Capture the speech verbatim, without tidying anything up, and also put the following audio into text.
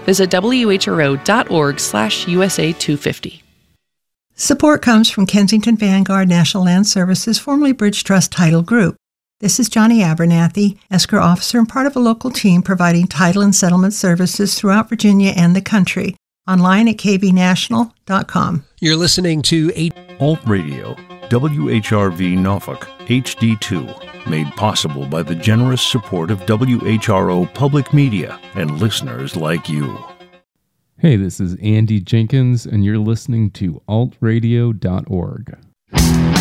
Visit whro.org slash USA 250. Support comes from Kensington Vanguard National Land Services, formerly Bridge Trust Title Group. This is Johnny Abernathy, escrow officer and part of a local team providing title and settlement services throughout Virginia and the country. Online at k v national dot com. You're listening to eight Alt Radio, W H R V Norfolk, H D two, made possible by the generous support of W H R O Public Media and listeners like you. Hey, this is Andy Jenkins, and you're listening to alt radio dot org.